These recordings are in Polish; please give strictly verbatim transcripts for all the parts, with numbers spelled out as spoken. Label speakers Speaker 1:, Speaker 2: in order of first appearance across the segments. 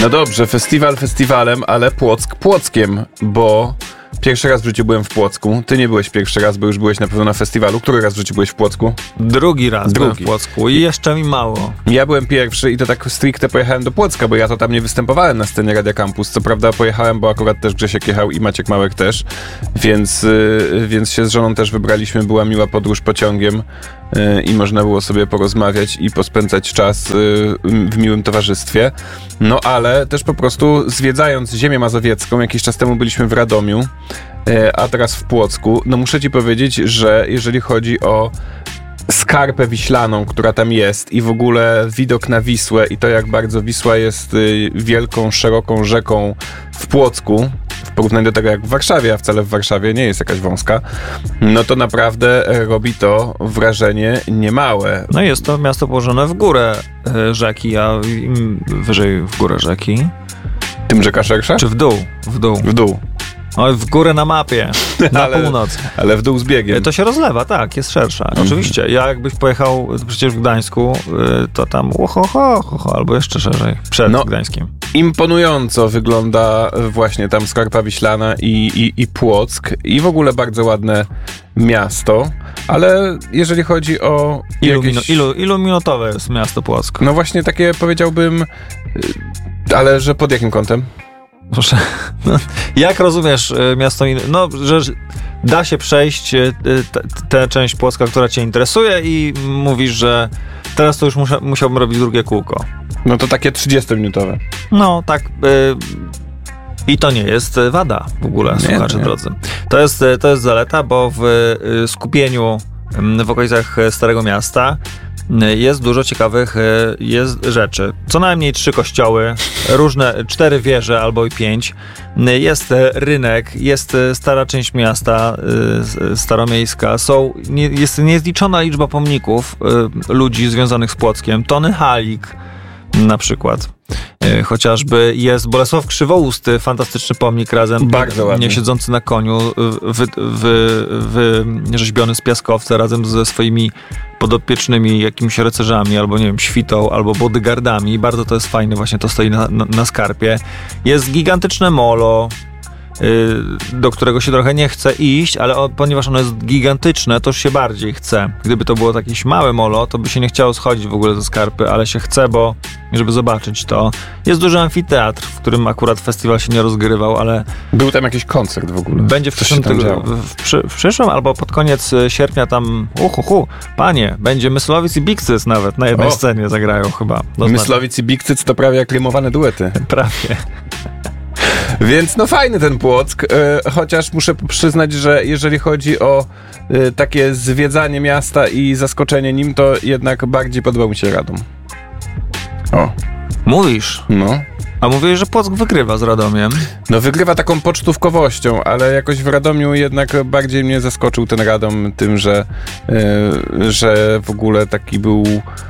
Speaker 1: No dobrze, festiwal festiwalem, ale Płock Płockiem, bo pierwszy raz w życiu byłem w Płocku. Ty nie byłeś pierwszy raz, bo już byłeś na pewno na festiwalu. Który raz w życiu byłeś w Płocku?
Speaker 2: Drugi raz
Speaker 1: Drugi.
Speaker 2: byłem w Płocku i jeszcze mi mało.
Speaker 1: Ja byłem pierwszy i to tak stricte pojechałem do Płocka, bo ja to tam nie występowałem na scenie Radia Campus. Co prawda pojechałem, bo akurat też Grzesiek jechał i Maciek Małek też, więc, yy, więc się z żoną też wybraliśmy. Była miła podróż pociągiem yy, i można było sobie porozmawiać i pospędzać czas yy, w miłym towarzystwie. No ale też po prostu zwiedzając ziemię mazowiecką, jakiś czas temu byliśmy w Radomiu, a teraz w Płocku. No muszę ci powiedzieć, że jeżeli chodzi o Skarpę Wiślaną, która tam jest i w ogóle widok na Wisłę i to, jak bardzo Wisła jest wielką, szeroką rzeką w Płocku, w porównaniu do tego, jak w Warszawie, a wcale w Warszawie nie jest jakaś wąska, no to naprawdę robi to wrażenie niemałe.
Speaker 2: No jest to miasto położone w górę rzeki, a im wyżej w górę rzeki.
Speaker 1: Tym rzeka szersza?
Speaker 2: Czy w dół? W dół.
Speaker 1: W dół.
Speaker 2: Oj, w górę na mapie, na
Speaker 1: ale,
Speaker 2: północ.
Speaker 1: Ale w dół z biegiem.
Speaker 2: To się rozlewa, tak, jest szersza. Mhm. Oczywiście, ja jakbyś pojechał przecież w Gdańsku, to tam ohoho, ho, albo jeszcze szerzej, przed no, Gdańskiem.
Speaker 1: Imponująco wygląda właśnie tam Skarpa Wiślana i, i, i Płock i w ogóle bardzo ładne miasto, ale jeżeli chodzi o
Speaker 2: ilu,
Speaker 1: jakieś...
Speaker 2: ilu, ilu minutowe jest miasto Płock?
Speaker 1: No właśnie takie powiedziałbym, ale że pod jakim kątem?
Speaker 2: Proszę. No, jak rozumiesz miasto? No, że da się przejść tę część Płocka, która cię interesuje i mówisz, że teraz to już musia, musiałbym robić drugie kółko.
Speaker 1: No to takie trzydziestominutowe.
Speaker 2: No, tak. Y- I to nie jest wada w ogóle, nie, słuchacze nie. drodzy. To jest, to jest zaleta, bo w skupieniu w okolicach Starego Miasta jest dużo ciekawych jest rzeczy. Co najmniej trzy kościoły, różne cztery wieże albo i pięć. Jest rynek, jest stara część miasta staromiejska. Są, jest niezliczona liczba pomników ludzi związanych z Płockiem. Tony Halik na przykład. Chociażby jest Bolesław Krzywousty, fantastyczny pomnik razem,
Speaker 1: bardzo ładny,
Speaker 2: siedzący na koniu, wy, wy, wy, rzeźbiony z piaskowca razem ze swoimi podopiecznymi jakimiś rycerzami, albo nie wiem, świtą, albo bodyguardami. Bardzo to jest fajne, właśnie to stoi na, na, na skarpie. Jest gigantyczne molo, do którego się trochę nie chce iść, ale o, ponieważ ono jest gigantyczne, to już się bardziej chce. Gdyby to było jakieś małe molo, to by się nie chciało schodzić w ogóle ze skarpy, ale się chce, bo żeby zobaczyć to. Jest duży amfiteatr, w którym akurat festiwal się nie rozgrywał, ale...
Speaker 1: Był tam jakiś koncert w ogóle.
Speaker 2: Będzie w, przyszłym, tyg- w, przy, w przyszłym albo pod koniec sierpnia tam, uhuhu, panie, będzie Myslowic i Bikcyc nawet na jednej o. scenie zagrają chyba.
Speaker 1: Myslowic i Bikcyc to prawie jak rymowane duety.
Speaker 2: Prawie.
Speaker 1: Więc no fajny ten Płock, yy, chociaż muszę przyznać, że jeżeli chodzi o yy, takie zwiedzanie miasta i zaskoczenie nim, to jednak bardziej podobał mi się Radom. O.
Speaker 2: Mówisz?
Speaker 1: No.
Speaker 2: A mówiłeś, że Płock wygrywa z Radomiem.
Speaker 1: No wygrywa taką pocztówkowością, ale jakoś w Radomiu jednak bardziej mnie zaskoczył ten Radom tym, że, yy, że w ogóle taki był,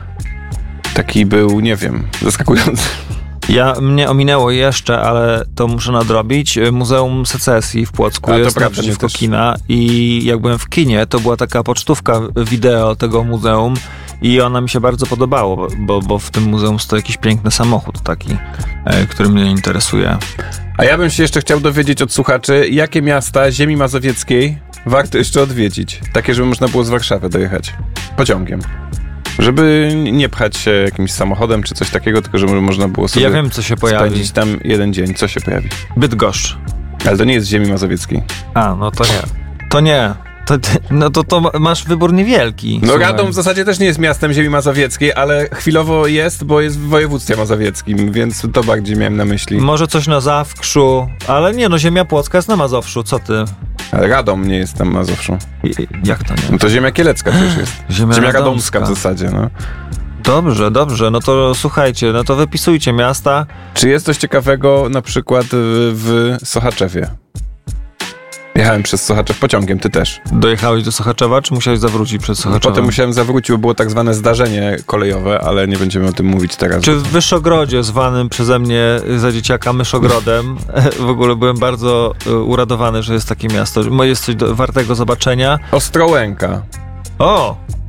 Speaker 1: taki był, nie wiem, zaskakujący.
Speaker 2: Ja, mnie ominęło jeszcze, ale to muszę nadrobić. Muzeum Secesji w Płocku
Speaker 1: A,
Speaker 2: jest naprzeciwko kina i jak byłem w kinie, to była taka pocztówka wideo tego muzeum i ona mi się bardzo podobało, bo, bo w tym muzeum stoi jakiś piękny samochód taki, e, który mnie interesuje.
Speaker 1: A ja bym się jeszcze chciał dowiedzieć od słuchaczy, jakie miasta ziemi mazowieckiej warto jeszcze odwiedzić? Takie, żeby można było z Warszawy dojechać pociągiem. Żeby nie pchać się jakimś samochodem czy coś takiego, tylko żeby można było sobie
Speaker 2: ja wiem, co się pojawi.
Speaker 1: spędzić tam jeden dzień. Co się pojawi?
Speaker 2: Bydgoszcz.
Speaker 1: Ale to nie jest z ziemi mazowieckiej.
Speaker 2: A, no to nie. To nie. To, no to, to masz wybór niewielki.
Speaker 1: No Radom w zasadzie też nie jest miastem ziemi mazowieckiej, ale chwilowo jest, bo jest w województwie mazowieckim, więc to bardziej miałem na myśli.
Speaker 2: Może coś na Zawkrzu, ale nie, no ziemia płocka jest na Mazowszu, co ty?
Speaker 1: Ale Radom nie jest tam na Mazowszu.
Speaker 2: I, jak to nie?
Speaker 1: No to ziemia kielecka przecież jest.
Speaker 2: Ziemia,
Speaker 1: ziemia radomska w zasadzie, no.
Speaker 2: Dobrze, dobrze, no to słuchajcie, no to wypisujcie miasta.
Speaker 1: Czy jest coś ciekawego na przykład w, w Sochaczewie? Jechałem przez Sochaczew pociągiem, ty też.
Speaker 2: Dojechałeś do Sochaczewa, czy musiałeś zawrócić przez Sochaczew?
Speaker 1: Potem musiałem zawrócić, bo było tak zwane zdarzenie kolejowe, ale nie będziemy o tym mówić teraz.
Speaker 2: Czy w Wyszogrodzie, zwanym przeze mnie za dzieciaka Myszogrodem, w ogóle byłem bardzo uradowany, że jest takie miasto. Jest coś do, wartego zobaczenia.
Speaker 1: Ostrołęka.
Speaker 2: O!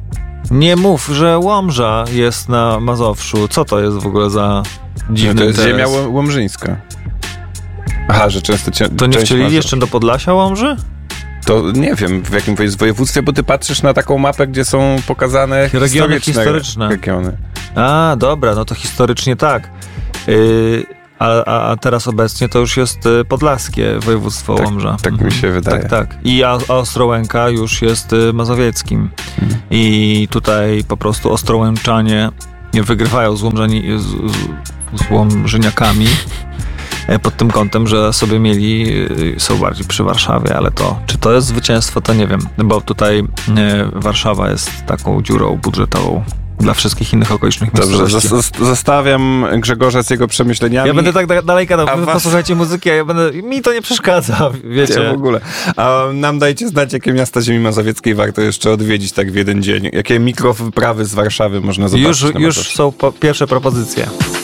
Speaker 2: Nie mów, że Łomża jest na Mazowszu. Co to jest w ogóle za dziwny
Speaker 1: no to jest
Speaker 2: interes?
Speaker 1: ziemia łomżyńska. Aha, że często... Cię,
Speaker 2: to nie wcielili jeszcze do Podlasia Łomży?
Speaker 1: To nie wiem, w jakim to jest województwie, bo ty patrzysz na taką mapę, gdzie są pokazane
Speaker 2: regiony
Speaker 1: historyczne,
Speaker 2: historyczne
Speaker 1: regiony.
Speaker 2: A, dobra, no to historycznie tak. Yy, a, a, a teraz obecnie to już jest podlaskie województwo
Speaker 1: tak,
Speaker 2: Łomża.
Speaker 1: Tak mi się wydaje.
Speaker 2: Tak, tak. I a, a Ostrołęka już jest mazowieckim. Mhm. I tutaj po prostu Ostrołęczanie wygrywają z, Łomżani, z, z Łomżyniakami pod tym kątem, że sobie mieli, są bardziej przy Warszawie, ale to, czy to jest zwycięstwo, to nie wiem, bo tutaj Warszawa jest taką dziurą budżetową dla wszystkich innych okolicznych miejscowości.
Speaker 1: Dobrze, zostawiam Grzegorza z jego przemyśleniami.
Speaker 2: Ja będę tak da- dalej gadał, wy
Speaker 1: was...
Speaker 2: posłuchajcie muzyki, a ja będę, mi to nie przeszkadza, wiecie.
Speaker 1: Nie, w ogóle. A nam dajcie znać, jakie miasta ziemi mazowieckiej warto jeszcze odwiedzić tak w jeden dzień. Jakie mikrowyprawy z Warszawy można zobaczyć.
Speaker 2: Już, już są po- pierwsze propozycje.